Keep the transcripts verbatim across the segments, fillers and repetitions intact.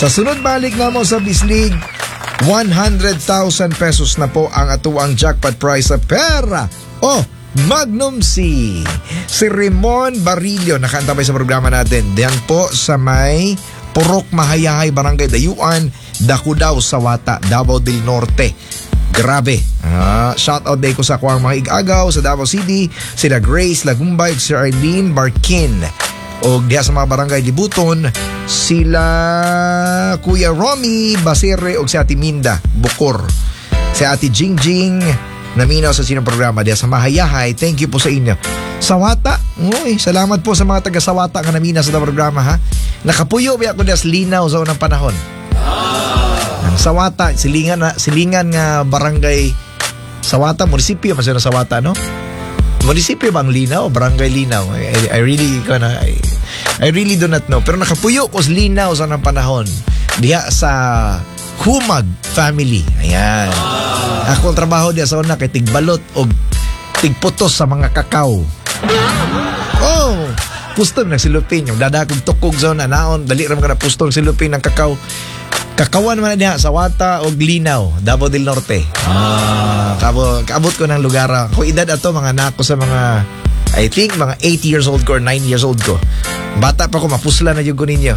Sa sunod balik na mo sa Bislig, one hundred thousand pesos na po ang atuang jackpot prize sa pera. Oh, Magnum C. Si Ramon Barillo nakaantabay sa programa natin. Diyan po sa may Purok Mahayahay, Barangay Dayuan, Dacudaw, Sawata, Davao del Norte. Grabe. Ah, shout out day ko sa kuwang mga igagaw sa Davao City, sila Grace Lagumbay, si Arlene Barkin. O diya sa mga barangay Libuton, sila Kuya Romy Basire o si Ate Minda Bukor. Si Ate Jingjing naminaw sa sinong programa diya sa Mahayahay. Thank you po sa inyo. Sawata, uy, salamat po sa mga taga Sawata nga namina sa programa ha. Nakapuyo ba ako diya sa linaw sa unang panahon. Ang Sawata, silingan na silingan nga barangay Sawata, munisipyo masaya na Sawata, no? Munisipyo bang Linaw? Barangay Linaw? I, I really kana I, I really do not know. Pero nakapuyo ko sa Linaw sa unang panahon diya sa Humag family. Ayan. Ako ang trabaho diya sa una kay tigbalot o tigputos sa mga kakao. Oh, pusto nagsilupin yung dadakog tukog sa una naon dali ra mga pusto nagsilupin ng kakao. Kakawan man niya sa Wata o Linaw, Davao del Norte. Ah, kabo kaabot ko ng lugar. Ko edad ato mga nako sa mga I think mga eight years old ko or nine years old ko. Bata pa ko mapusla na jud ko ninyo.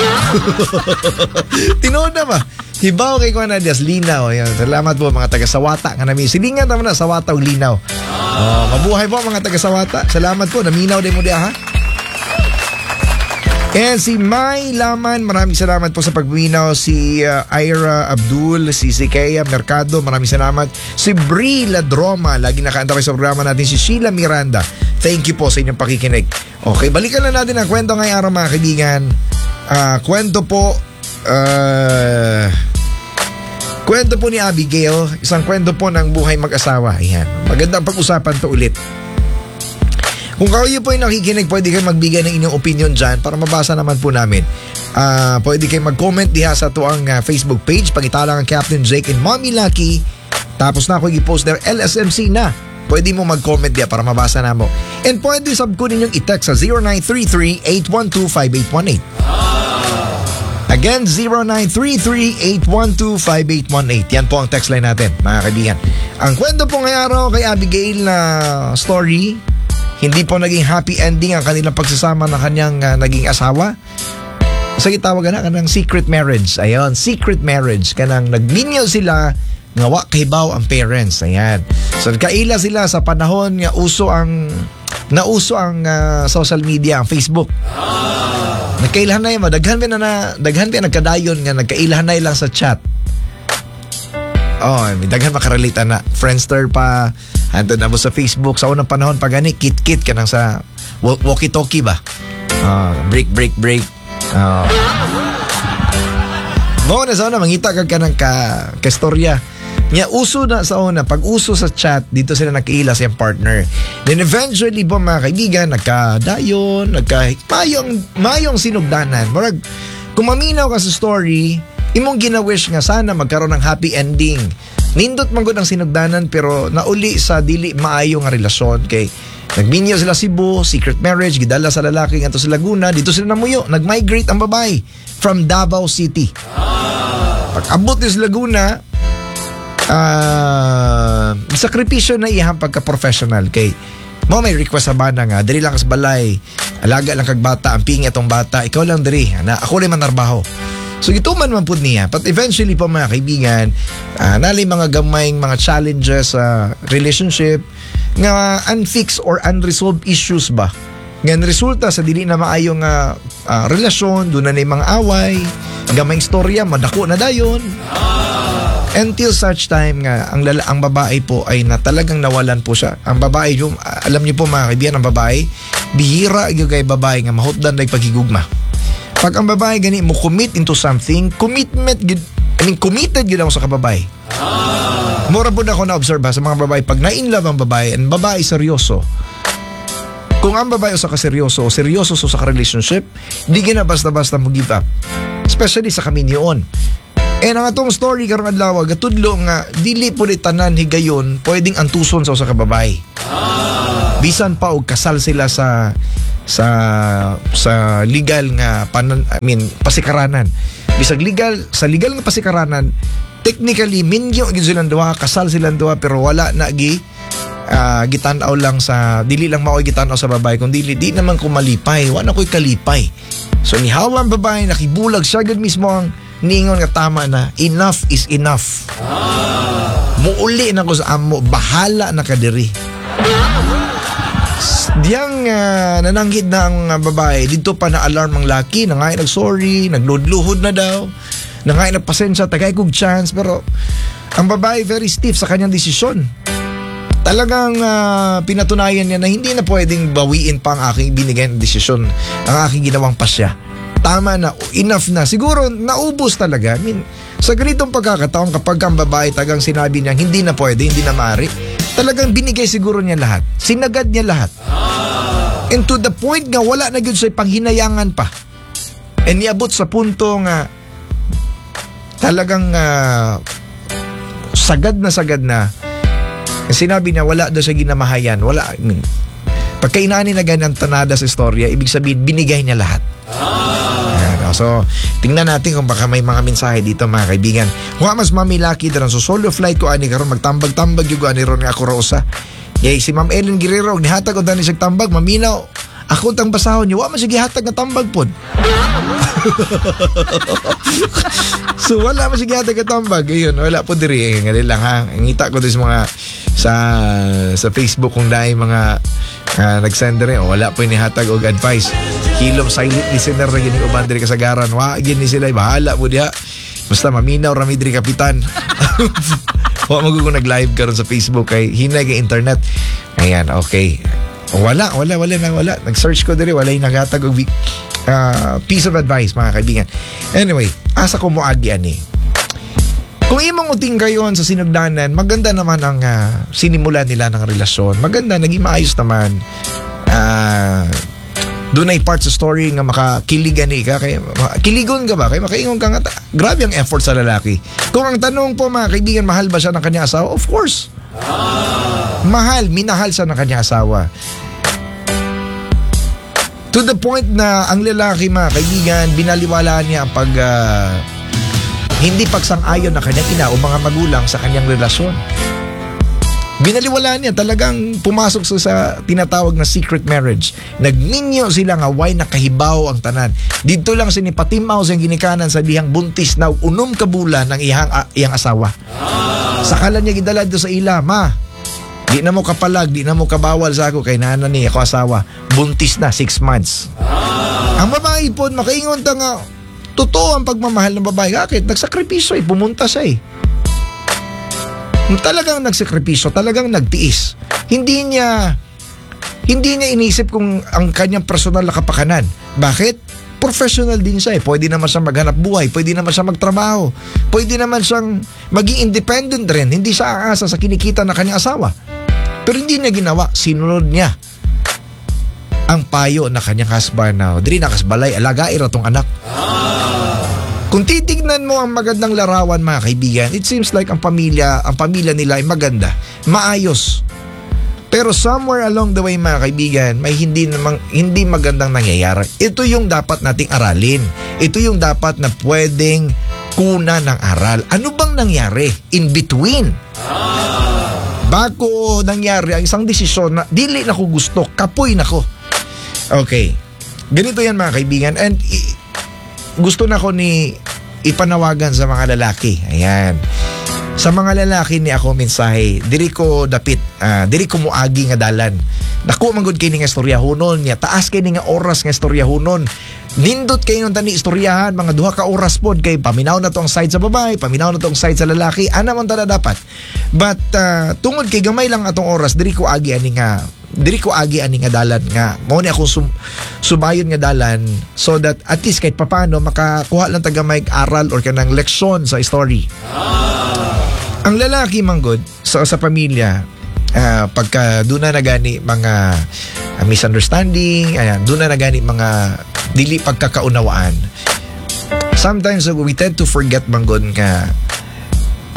Tinood na ba? Hibaw kay ko na dias Linaw. Ayan. Salamat po mga taga Sawata nga nami. Silingan naman na Sawata o Linaw. Oh, mabuhay po mga taga Sawata. Salamat po. Naminaw din mo diya ha. And si May Laman, maraming salamat po sa pagminaw. Si uh, Ira Abdul, si Sikea Mercado, maraming salamat. Si Bri Ladroma, lagi nakaantay sa programa natin. Si Sheila Miranda, thank you po sa inyong pakikinig. Okay, balikan na natin ang kwento ngayong araw mga kaibigan. Uh, kwento po, uh, kwento po ni Abigail, isang kwento po ng buhay mag-asawa. Ayan, magandang pag-usapan to ulit. Kung kayo po ay nakikinig, pwede kayo magbigay ng inyong opinion dyan para mabasa naman po namin. Uh, pwede kayo mag-comment diha sa tuang uh, Facebook page. Pagkita lang ang Captain Jake and Mommy Lucky. Tapos na ako i-post there, L S M C na. Pwede mo mag-comment diha para mabasa na mo. And pwede sab ko ninyong i-text sa zero nine three three, eight one two, five eight one eight. Again, zero nine three three, eight one two, five eight one eight. Yan po ang text line natin, mga kaibigan. Ang kwento po ngayong araw kay Abigail na story, hindi po naging happy ending ang kanilang pagsasama ng kanyang uh, naging asawa. Sige, tawagan na kanang secret marriage. Ayan, secret marriage. Kanang nagminyo sila, ngawa kaybaw ang parents. Ayan. So, kaila sila sa panahon nga uso ang, nauso ang uh, social media, ang Facebook. Nagkailahan na yun, daghan na na, daghan na nagkadayon nga, nagkailahan na lang sa chat. Oh, may daghan makarelate na. Friendster pa, ando na mo sa Facebook. Sa unang panahon pa gani, kit-kit ka nang sa walkie-talkie ba? Uh, break, break, break. Uh. Mo na sa una, mangita ka ka ng ka, kastorya. Nya, uso na sa una, pag uso sa chat, dito sila nagkaila sa yung partner. Then eventually po mga kaibigan, nagkadayon, nagka, mayong, mayong sinugdanan. Marag, kung maminaw ka sa story, imong gina-wish nga sana magkaroon ng happy ending. Nindot man gud ang sinugdanan pero nauli sa dili maayo nga relasyon kay nagminyo sila Cebu, secret marriage, gidala sa lalaki ngadto sa Laguna, dito sila namuyo, nag-migrate ang babae from Davao City. Pag-abot sa Laguna, ah, uh, sakripisyo na iyang pagka-professional kay mo may request sa bana nga, diri lang sa balay, alaga lang kag bata, ang pingi atong bata, ikaw lang diri, na ako rin manarbaho. So ituman man po niya. But eventually po mga kaibigan, uh, nalay mga gamayng mga challenges sa uh, relationship nga unfixed or unresolved issues ba. Nga resulta sa dili na maayong uh, uh, relasyon, doon na na mga away, gamayng storya, madako na dayon. Until such time nga ang lala, ang babae po ay na talagang nawalan po siya. Ang babae, yung, uh, alam niyo po mga kaibigan, ang babae, bihira yung kay babae nga mahutdan na pagigugma. Pag ang babae gani mo commit into something, commitment, I mean committed gid ako sa kababay. Mura po na ako na-observe sa mga babae, pag na-inlove ang babae, ang babae seryoso. Kung ang babae sa kaseryoso, seryoso so sa relationship, di gina basta-basta mo give up. Especially sa kami niyon. Eh ang atong story karong adlaw gatudlo nga dili po ni tanan higayon pwedeng antuson sa usa ka babae. Bisan pa og kasal sila sa sa sa legal nga panan, I mean pasikaranan. Bisag legal sa legal nga pasikaranan, technically minyo gid silang duha, kasal silang duha pero wala na gi uh, gitan-aw lang sa dili lang mao gitan-aw sa babae kundi di naman ko malipay, wala ko'y kalipay. So ni hawa ang babae nakibulag siya gid mismo ang ningon nga tama na enough is enough. Muuli na ko sa amo, bahala na kadiri. Diyang uh, nananggid na ang uh, babae, dito pa na alarm ang laki, nangay nag-sorry, naglud-luhod na daw, nangay nagpasensya, tagay kong chance, pero ang babae very stiff sa kanyang desisyon. Talagang uh, pinatunayan niya na hindi na pwedeng bawiin pa ang aking binigay na desisyon, ang aking ginawang pasya. Tama na, enough na. Siguro naubos talaga. I mean, sa ganitong pagkakataon kapag ang babae tagang sinabi niya hindi na pwede, hindi na maaari, talagang binigay siguro niya lahat. Sinagad niya lahat. And to the point nga wala na yun sa'y panghinayangan pa. And niabot sa punto nga talagang uh, sagad na sagad na. Sinabi niya wala daw sa ginamahayan. Wala. I mean, pagkainani na ganyan tanada sa istorya, ibig sabihin binigay niya lahat. So, tingnan natin kung baka may mga mensahe dito mga kaibigan. Wa mas mamilaki daran so solo flight ko ani karon magtambag-tambag yung ani ron nga ako rosa. Yay si Ma'am Ellen Guerrero nihatag og dani siyang tambag maminaw. Ako tang basahon niyo wa man sige hatag nga tambag pod. So wala man sige hatag nga tambag. Ayun, wala po diri eh, ngali lang ha. Ngita ko dis mga sa sa Facebook kung dai mga uh, nag-send rin o wala po inihatag og advice. Hilom silent listener na gini uban diri kasagaran. Wa gini sila bahala mo diha. Basta maminaw rami diri kapitan. Wa magugong nag-live karon sa Facebook kay hinay kay internet. Ayan, okay. Wala, wala, wala na wala. Nag-search ko diri wala naghatag og uh, piece of advice mga kaibigan. Anyway, asa ko mo agi ani. Kung imong uting kayon sa sinugdanan, maganda naman ang uh, sinimulan nila ng relasyon. Maganda, naging maayos naman. Ah... Uh, doon ay part sa story nga makakiligan ni ka kay kiligon ka ba kay makaingon ka nga ta, grabe ang effort sa lalaki. Kung ang tanong po mga kaibigan, mahal ba siya ng kanyang asawa? Of course. Mahal, minahal siya ng kanyang asawa. To the point na ang lalaki mga kaibigan, binaliwala niya ang pag uh, hindi pagsang-ayon ng kanyang ina o mga magulang sa kanyang relasyon. Binaliwala niya, talagang pumasok sa, sa tinatawag na secret marriage. Nagminyo sila nga why nakahibaw ang tanan. Dito lang sinipatimaw sa ginikanan sa dihang buntis na unom kabulan ng iyang, uh, iyang asawa. Sakalan niya gidalad do sa ila, ma, di na mo kapalag, di na mo kabawal sa ako kay nana ni ako asawa. Buntis na, six months. Ang babae po, makaingon ta nga, totoo ang pagmamahal ng babae. Bakit? Nagsakripisyo eh, pumunta siya eh. Talagang nagsakripisyo, talagang nagtiis. Hindi niya hindi niya inisip kung ang kanyang personal na kapakanan. Bakit? Professional din siya eh. Pwede naman siyang maghanap buhay, pwede naman siyang magtrabaho, pwede naman siyang maging independent rin. Hindi siya aasa sa kinikita ng kanyang asawa. Pero hindi niya ginawa, sinunod niya ang payo na kanyang husband na diri nakasbalay, alagay ra tong anak. Kung titignan mo ang magandang larawan mga kaibigan, it seems like ang pamilya, ang pamilya nila ay maganda, maayos. Pero somewhere along the way mga kaibigan, may hindi namang hindi magandang nangyayari. Ito yung dapat nating aralin. Ito yung dapat na pwedeng kuna ng aral. Ano bang nangyari in between? Bago nangyari ang isang desisyon na dili na ko gusto, kapoy na ko. Okay. Ganito yan mga kaibigan. And i- gusto na ko ni ipanawagan sa mga lalaki. Ayan. Sa mga lalaki ni ako mensahe, diri ko dapit, uh, diri ko muagi nga dalan. Dako man gud kini nga istoryahonon niya. Taas kini nga oras nga istoryahonon. Nindot kayo ng tani istoryahan, mga duha ka oras pod kay paminaw na to ang side sa babae, paminaw na to ang side sa lalaki. Ana man tada dapat. But uh, tungod kay gamay lang atong oras, diri ko agi ani nga diri ko agi ani nga dalan nga mao ni akong sum, sumayon nga dalan so that at least kahit papaano makakuha lang tagamay aral or kanang leksyon sa story. Ang lalaki manggod sa sa pamilya, uh, pagka doon na nagani mga uh, misunderstanding, ayan, doon na nagani mga dili pagkakaunawaan. Sometimes uh, we tend to forget manggod nga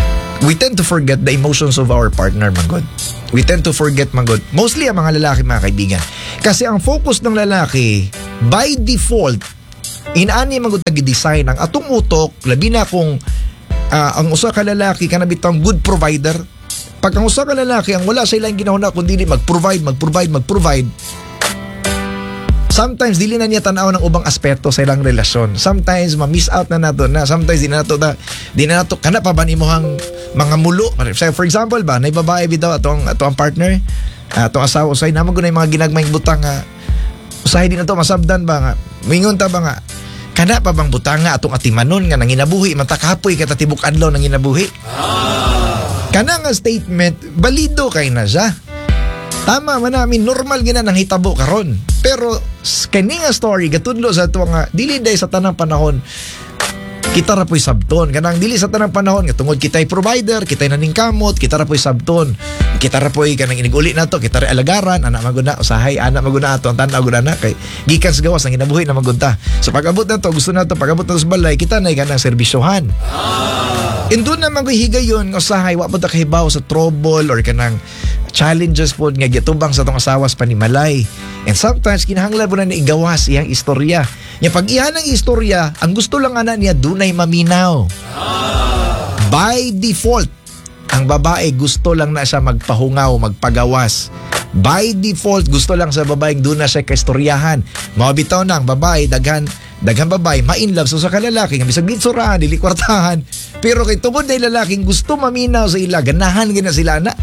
we tend to forget the emotions of our partner, manggod. We tend to forget, manggod. Mostly ang mga lalaki, mga kaibigan. Kasi ang focus ng lalaki, by default, inaani manggod nag-design ang atong utok, labi na kung uh, ang usa ka lalaki kanabitang good provider. Pag ang usa ka lalaki, ang wala sa ilang ginahuna kundi mag-provide, mag-provide, mag-provide, sometimes dili na niya tanaw ng ubang aspeto sa ilang relasyon. Sometimes ma-miss out na nato na. Sometimes di na nato na di na nato kana pa ba nimuhang mga mulo. For example ba, nay babae bitaw atong atong partner, atong asawa usay namo gunay mga ginagmayng butang nga usahay din nato masabdan ba nga. Mingon ta ba nga kana pa bang butang nga atong atimanon nga nanginabuhi man ta kapoy kata tibok adlaw nanginabuhi. Kana nga statement balido kay na siya. Tama man namin, normal gina nang hitabo karon. Pero kani nga story gatudlo sa ato nga dili day sa tanang panahon kita ra po'y sabton. Kanang dili sa tanang panahon nga tungod kita'y provider, kita'y naningkamot, kita ra po'y sabton. Kita ra po'y kanang iniguli nato, kita ra alagaran, anak maguna usahay, anak maguna ato ang tanaw guna na kay gikan sa gawas nang ginabuhi na magunta. So pag-abot na to, gusto nato pag-abot na sa balay, kita na kanang serbisyohan. Indo na maghihigayon nga usahay wa pa ta kahibaw sa trouble or kanang challenges po nga gitubang sa tong asawas panimalay. And sometimes kinahanglan po na ni igawas iyang istorya. Nya pag iyan ang istorya, ang gusto lang ana niya dunay maminaw. By default, ang babae gusto lang na siya magpahungaw, magpagawas. By default, gusto lang sa babaeng doon na siya kaistoryahan. Mabitaw na ang babae, daghan, daghan babae, ma-inlove so sa kalalaki, nga bisag bitsurahan, dili kwartahan. Pero kay tungod na lalaking gusto maminaw sa ila, ganahan gina sila na.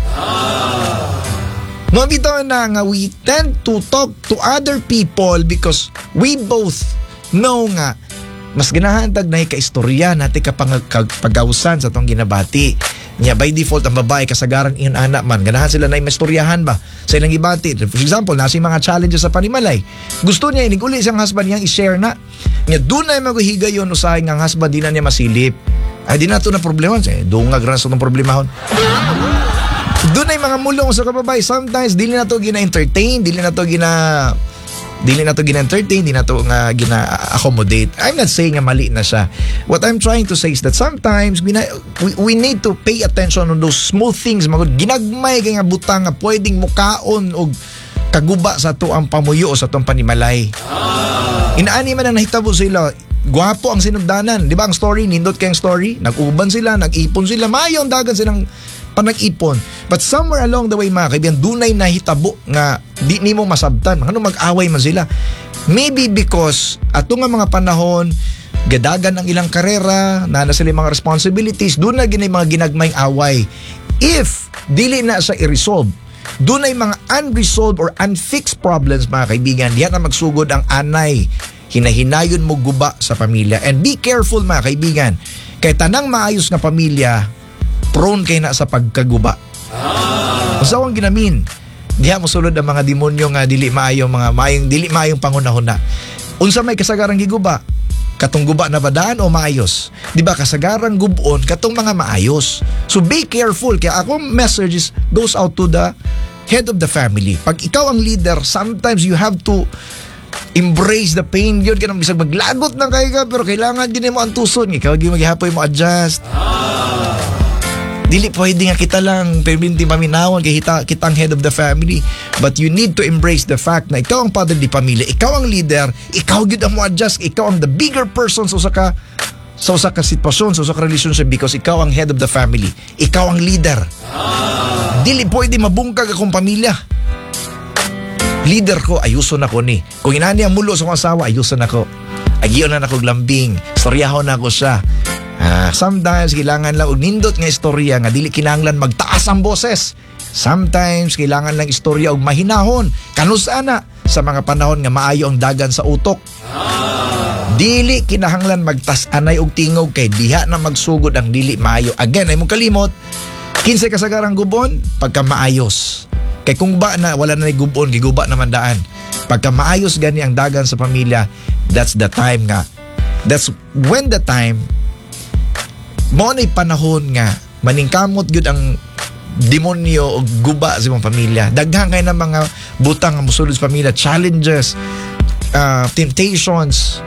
Mabitaw na nga we tend to talk to other people because we both know nga mas ganahan tag na ikaistorya natin kapag pagawsan sa tong ginabati. Nya by default ang babae kasagaran iyon anak man ganahan sila na istoryahan ba sa ilang gibati. For example, nasa mga challenges sa panimalay, gusto niya iniguli siyang husband niyang i-share na. Nya doon na maghihigayon usahay nga husband di na niya masilip. Ay di na to na problema siya. Dungag raso ng problemahon. Doon ay mga mulong sa kababay. Sometimes dili na to gina-entertain, dili na to gina dili na to gina-entertain, dili na to nga gina-accommodate. I'm not saying nga mali na siya. What I'm trying to say is that sometimes gina, we, we need to pay attention on those small things. Magod ginagmay kay nga butang nga pwedeng mukaon og kaguba sa to ang pamuyo o sa tong panimalay. Inaani man ang nahitabo sila. Gwapo ang sinugdanan. Di ba ang story, nindot kayong story? Nag-uban sila, nag-ipon sila. Mayo ang dagan silang panag-ipon. But somewhere along the way, mga kaibigan, dunay nahitabo nga di nimo masabtan. Ano mag-away man sila? Maybe because ato nga mga panahon, gadagan ang ilang karera, na na sila mga responsibilities, doon na ginay mga ginagmayng away. If dili na sa i-resolve, doon ay mga unresolved or unfixed problems, mga kaibigan, diyan na magsugod ang anay. Hinahinayon mo guba sa pamilya. And be careful, mga kaibigan. Kay tanang maayos nga pamilya, prone kayo na sa pagkaguba. Masawang ginamin. Diha mo sulod ang mga demonyo nga dili maayong mga maayong dili maayong pangunahuna. Unsa may kasagarang giguba? Katong guba na badaan o maayos? Di ba kasagarang gubon katong mga maayos? So be careful. Kaya akong messages goes out to the head of the family. Pag ikaw ang leader, sometimes you have to embrace the pain. Yun ka nang bisag maglagot na kayo ka, pero kailangan din mo antuson. Ikaw yung maghihapoy mo adjust. Dili pwede nga kita lang perminti maminawan kay kita, kitang head of the family. But you need to embrace the fact na ikaw ang father di pamilya, ikaw ang leader, ikaw gyud ang mo adjust, ikaw ang the bigger person sa usa ka sa usa ka sitwasyon, sa usa ka relationship because ikaw ang head of the family. Ikaw ang leader. Dili pwede mabungkag akong pamilya. Leader ko, ayuso na ko ni. Kung inani ang mulo sa kong asawa, ayuso na ko. Agiyon na na ko glambing. Storyahon na ko siya. Ah, sometimes kailangan lang og nindot nga istorya nga dili kinahanglan magtaas ang boses. Sometimes kailangan lang istorya og mahinahon. Kanus-ana sa mga panahon nga maayo ang dagan sa utok. Dili kinahanglan magtas-anay og tingog kay diha na magsugod ang dili maayo. Again, ay mong kalimot, kinsa kasagarang gubon pagka maayos. Kay kung ba na wala na gubon, giguba naman daan. Pagka maayos gani ang dagan sa pamilya, that's the time nga. That's when the time mo na'y panahon nga maningkamot gyud ang demonyo o guba sa imong pamilya. Daghang kay na mga butang nga mosulod sa pamilya, challenges, uh, temptations,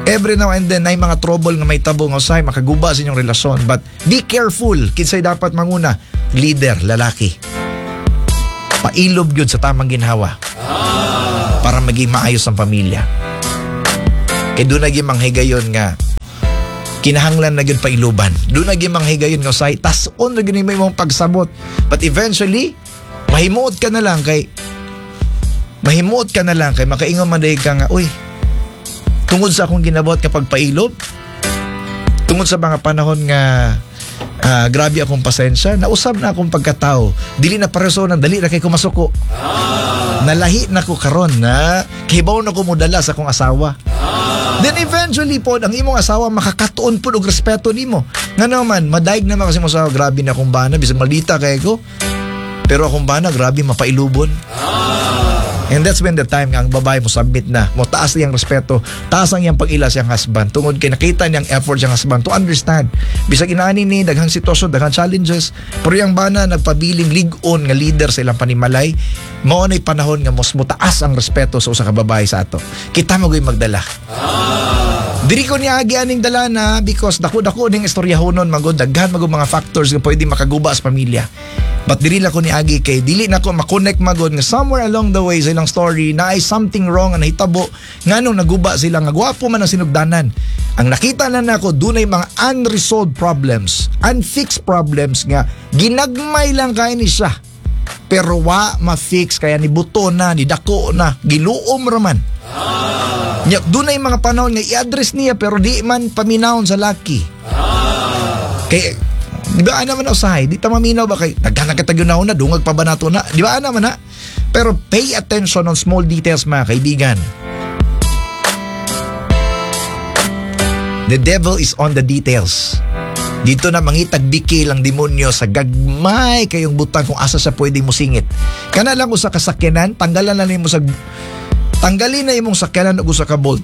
Every now and then, ay mga trouble nga may tabo nga usay, makaguba sa inyong relasyon. But be careful. Kinsay dapat manguna? Leader, lalaki. Pailob yun sa tamang ginhawa. Para maging maayos ang pamilya. Kaya doon naging manghigayon nga kinahanglan na yun pailuban. Doon naging manghigayon nga usay, tas-on na yun yung pagsabot. But eventually, mahimuot ka na lang kay mahimuot ka na lang kay makaingon man ka nga, uy, tungod sa akong ginabot kapag pailob, tungod sa mga panahon nga uh, grabe akong pasensya, nausab na akong pagkatao, dili na pareso ng dali na kay kumasuko. Nalahi na ko karon na kibaw na ko mudala sa akong asawa. Then eventually po, ang imong asawa makakatuon po og respeto nimo. Nga naman, madaig naman kasi mo sa grabe na akong bana, bisag malita kay ko. Pero akong bana, grabe mapailubon. And that's when the time nga ang babae mo submit na, mo taas niyang respeto, taas ang iyang pag-ila siyang husband, tungod kay nakita niyang effort siyang husband to understand. Bisag inaani ni, daghang sitwasyon, daghang challenges, pero yung bana nagpabiling lig-on nga leader sa ilang panimalay, mao nay panahon nga mas mo taas ang respeto sa usa ka babae sa ato. Kita mo gyud magdala. Diri ko niya agi aning dala na because dako-dako ning istoryahonon magod daghan magod mga factors nga pwede makaguba sa pamilya. But dili la ko ni agi kay dili na ko ma-connect magod nga somewhere along the way sa ilang story na ay something wrong nga nahitabo nganong naguba sila nga gwapo man ang sinugdanan. Ang nakita na nako dunay mga unresolved problems, unfixed problems nga ginagmay lang kay ni siya. Pero wa ma-fix kaya ni buto na, ni dako na, giluom raman. Nya dunay mga panahon nga i-address niya pero di man paminawon sa laki. Kay di ba ana man usahay, di ta maminaw ba kay daghan ka tagyo na dungag pa ba nato na? Di ba ana man na? Pero pay attention on small details mga kaibigan. The devil is on the details. Dito na mangitag bikil ang demonyo sa gagmay kayong butang kung asa siya pwedeng musingit. Kana lang usa ka sakyanan, tanggalan na nimo sa tanggalin na imong sakyanan og usa ka bolt.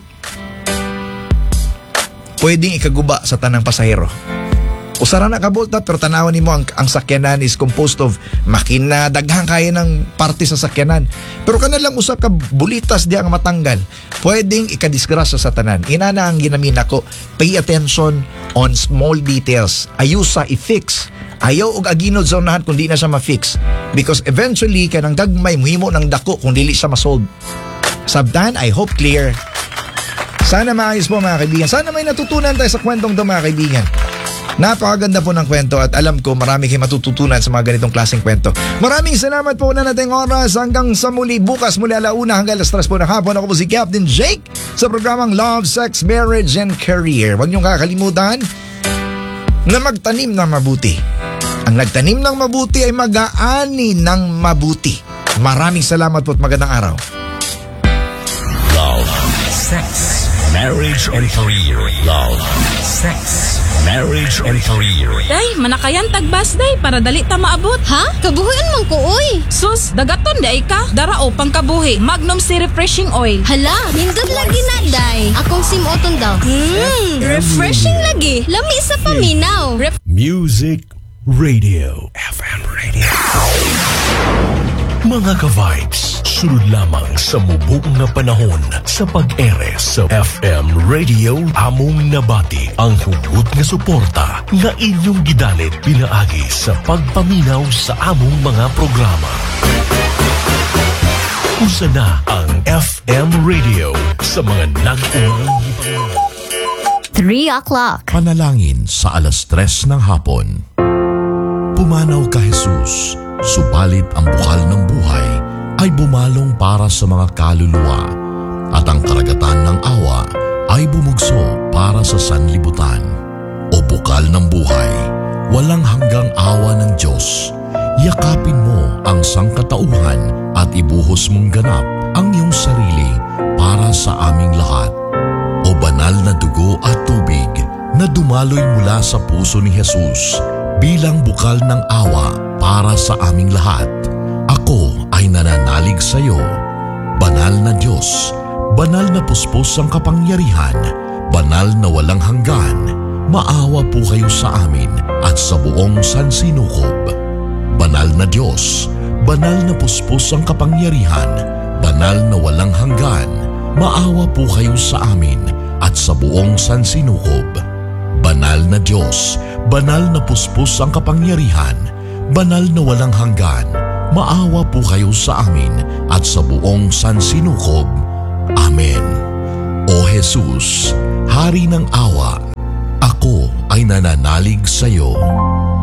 Pwedeng ikaguba sa tanang pasahero. Usara na ka bolt na, pero tanawan nimo ang, ang sakyanan is composed of makina, daghang kaya ng parte sa sakyanan. Pero kana lang usa ka bulitas diya ang matanggal. Pwedeng ikadisgrasya sa tanan. Inana ang ginamina ko, pay attention on small details. Ayusa i-fix. Ayaw og aginod sa unahan kung di na siya ma-fix. Because eventually, kanang gagmay, muhimo ng dako kung dili siya masolve. Sabdan, I hope clear. Sana maayos po mga kaibigan. Sana may natutunan tayo sa kwentong ito mga kaibigan. Napakaganda po ng kwento at alam ko marami kayong matututunan sa mga ganitong klaseng kwento. Maraming salamat po na nating oras hanggang sa muli bukas muli alauna hanggang alas tres po ng hapon. Ako po si Captain Jake sa programang Love, Sex, Marriage and Career. Huwag niyong kakalimutan na magtanim ng mabuti. Ang nagtanim ng mabuti ay mag-aani ng mabuti. Maraming salamat po at magandang araw. Love, Sex, Marriage and Career. Love, Sex, Marriage and Career. Day, manakayan tagbas day para dali ta maabot. Ha? Kabuhian man ko, oy. Sus, dagaton day ka. Darao pang kabuhi. Magnum C Refreshing Oil. Hala, nindot lagi na, day. Akong simuoton daw. Mmm, refreshing lagi. Lami sa paminaw. Ref- Music Radio. F M Radio. Mga ka-vibes, sunod lamang sa mubog na panahon sa pag-ere sa F M Radio. Among nabati ang hugot nga suporta nga inyong gidalit pinaagi sa pagpaminaw sa among mga programa. Usa na ang F M Radio sa mga nag-uwang three o'clock. Panalangin sa alas tres ng hapon. Pumanaw ka Jesus, subalit ang bukal ng buhay ay bumalong para sa mga kaluluwa at ang karagatan ng awa ay bumugso para sa sanlibutan. O bukal ng buhay, walang hanggang awa ng Diyos, yakapin mo ang sangkatauhan at ibuhos mong ganap ang iyong sarili para sa aming lahat. O banal na dugo at tubig na dumaloy mula sa puso ni Jesus bilang bukal ng awa para sa aming lahat. Ako ay nananalig sa iyo. Banal na Diyos, banal na puspos ang kapangyarihan, banal na walang hanggan, maawa po kayo sa amin at sa buong sansinukob. Banal na Diyos, banal na puspos ang kapangyarihan, banal na walang hanggan, maawa po kayo sa amin at sa buong sansinukob. Banal na Diyos, banal na puspos ang kapangyarihan, banal na walang hanggan, maawa po kayo sa amin at sa buong sansinukob. Amen. O Jesus, Hari ng awa, ako ay nananalig sa iyo.